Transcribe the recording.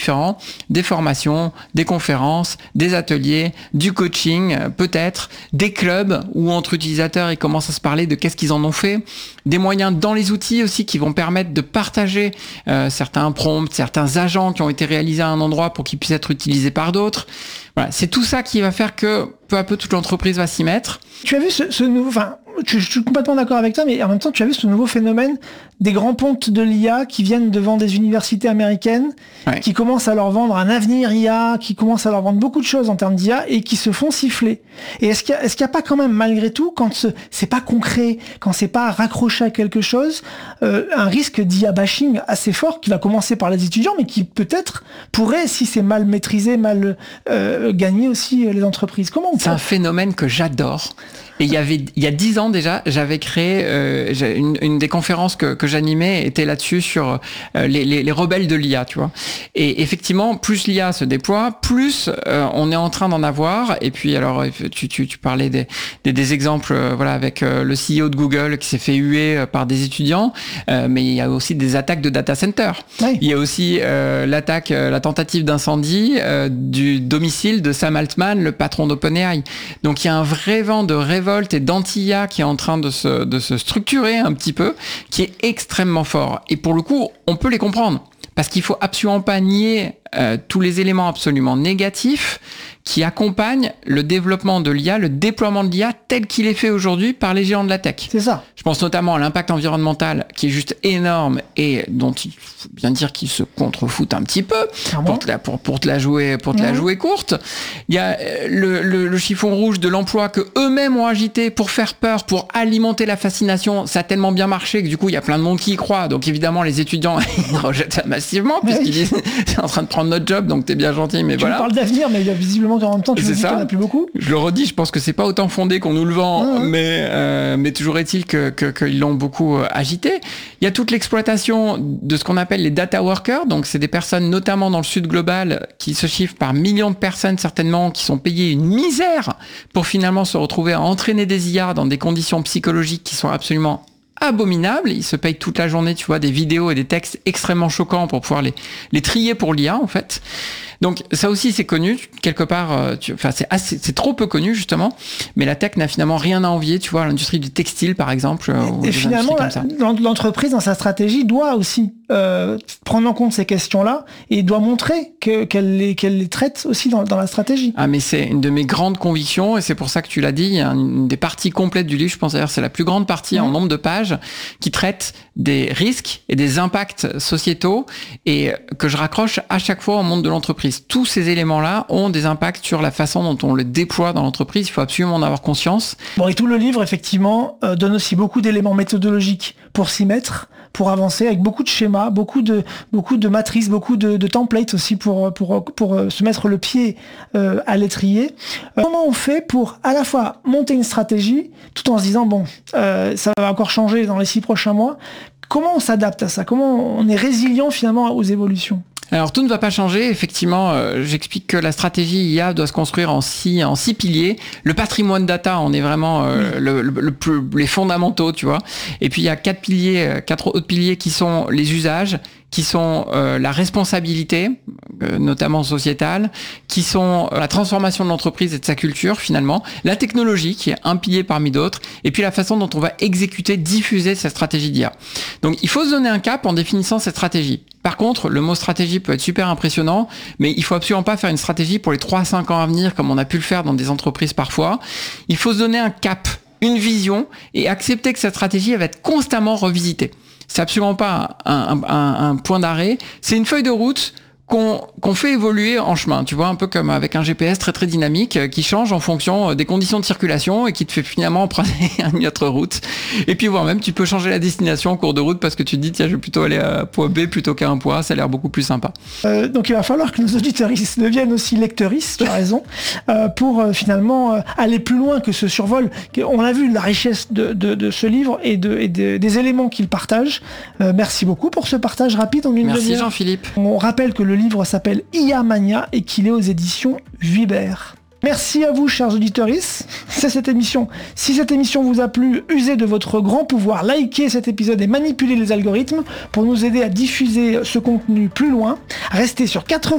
différents, des formations, des conférences, des ateliers, du coaching, peut-être, des clubs où entre utilisateurs ils commencent à se parler de qu'est-ce qu'ils en ont fait, des moyens dans les outils aussi qui vont permettre de partager certains prompts, certains agents qui ont été réalisés à un endroit pour qu'ils puissent être utilisés par d'autres. Voilà, c'est tout ça qui va faire que peu à peu toute l'entreprise va s'y mettre. Tu as vu ce nouveau, enfin, je suis complètement d'accord avec toi, mais en même temps, tu as vu ce nouveau phénomène des grands pontes de l'IA qui viennent devant des universités américaines, qui commencent à leur vendre un avenir IA, qui commencent à leur vendre beaucoup de choses en termes d'IA et qui se font siffler. Et est-ce qu'il y a pas quand même, malgré tout, quand c'est pas concret, quand c'est pas raccroché à quelque chose, un risque d'IA bashing assez fort qui va commencer par les étudiants, mais qui peut-être pourrait, si c'est mal maîtrisé, mal gagner aussi les entreprises. Comment on fait ? C'est un phénomène que j'adore. Et il y a 10 ans déjà, j'avais créé une des conférences que j'animais était là-dessus sur les rebelles de l'IA, tu vois. Et effectivement, plus l'IA se déploie, plus on est en train d'en avoir. Et puis alors, tu parlais des exemples, voilà, avec le CEO de Google qui s'est fait huer par des étudiants, mais il y a aussi des attaques de data center. Oui. Il y a aussi la tentative d'incendie du domicile de Sam Altman, le patron d'OpenAI. Donc il y a un vrai vent de révolte et d'anti-IA qui est en train de se structurer un petit peu, qui est extrêmement fort. Et pour le coup, on peut les comprendre. Parce qu'il faut absolument pas nier tous les éléments absolument négatifs qui accompagnent le développement de l'IA, le déploiement de l'IA tel qu'il est fait aujourd'hui par les géants de la tech. C'est ça. Je pense notamment à l'impact environnemental qui est juste énorme et dont il faut bien dire qu'ils se contrefoutent un petit peu pour te la jouer courte. Il y a le chiffon rouge de l'emploi que eux-mêmes ont agité pour faire peur, pour alimenter la fascination. Ça a tellement bien marché que du coup il y a plein de monde qui y croit. Donc évidemment les étudiants ils rejettent ça massivement puisqu'ils disent c'est en train de prendre notre job donc t'es bien gentil mais voilà. Tu parles d'avenir mais il y a visiblement en même temps tu me dis qu'il n'y en a plus beaucoup. Je le redis, je pense que c'est pas autant fondé qu'on nous le vend, mais toujours est-il qu'ils l'ont beaucoup agité. Il y a toute l'exploitation de ce qu'on appelle les data workers, donc c'est des personnes notamment dans le sud global qui se chiffrent par millions de personnes certainement, qui sont payées une misère pour finalement se retrouver à entraîner des IA dans des conditions psychologiques qui sont absolument abominable. Ils se payent toute la journée, tu vois, des vidéos et des textes extrêmement choquants pour pouvoir les trier pour l'IA, en fait. Donc, ça aussi, c'est connu. Quelque part, c'est trop peu connu, justement. Mais la tech n'a finalement rien à envier, tu vois, à l'industrie du textile, par exemple. Et finalement, l'entreprise, dans sa stratégie, doit aussi prendre en compte ces questions-là et doit montrer qu'elle les traite aussi dans la stratégie. Ah, mais c'est une de mes grandes convictions et c'est pour ça que tu l'as dit. Il y a une des parties complètes du livre, je pense d'ailleurs, c'est la plus grande partie en nombre de pages qui traite des risques et des impacts sociétaux et que je raccroche à chaque fois au monde de l'entreprise. Tous ces éléments-là ont des impacts sur la façon dont on le déploie dans l'entreprise. Il faut absolument en avoir conscience. Bon, et tout le livre, effectivement, donne aussi beaucoup d'éléments méthodologiques pour s'y mettre, pour avancer, avec beaucoup de schémas, beaucoup de matrices, beaucoup de templates aussi pour se mettre le pied à l'étrier. Comment on fait pour à la fois monter une stratégie, tout en se disant, bon, ça va encore changer dans les 6 prochains mois. Comment on s'adapte à ça ? Comment on est résilient finalement aux évolutions ? Alors tout ne va pas changer, effectivement, j'explique que la stratégie IA doit se construire en six piliers. Le data, on est vraiment les fondamentaux, tu vois. Et puis il y a 4 autres piliers qui sont les usages, qui sont la responsabilité, notamment sociétale, qui sont la transformation de l'entreprise et de sa culture finalement, la technologie qui est un pilier parmi d'autres, et puis la façon dont on va exécuter, diffuser cette stratégie d'IA. Donc il faut se donner un cap en définissant cette stratégie. Par contre, le mot stratégie peut être super impressionnant, mais il faut absolument pas faire une stratégie pour les 3 à 5 ans à venir comme on a pu le faire dans des entreprises parfois. Il faut se donner un cap, une vision et accepter que cette stratégie elle va être constamment revisitée. C'est absolument pas un point d'arrêt, c'est une feuille de route qu'on fait évoluer en chemin, tu vois, un peu comme avec un GPS très très dynamique qui change en fonction des conditions de circulation et qui te fait finalement emprunter une autre route. Et puis voire même tu peux changer la destination en cours de route parce que tu te dis tiens je vais plutôt aller à point B plutôt qu'à un point A, ça a l'air beaucoup plus sympa. Donc il va falloir que nos auditeurs deviennent aussi lecteuristes, tu as raison, pour finalement aller plus loin que ce survol. On a vu la richesse de ce livre et des éléments qu'il partage. Merci beaucoup pour ce partage rapide en une demi-heure. Merci Jean-Philippe. On rappelle que le livre s'appelle IA Mania et qu'il est aux éditions Vuibert. Merci à vous, chers auditeurs. Si cette émission vous a plu, usez de votre grand pouvoir, likez cet épisode et manipulez les algorithmes pour nous aider à diffuser ce contenu plus loin. Restez sur 80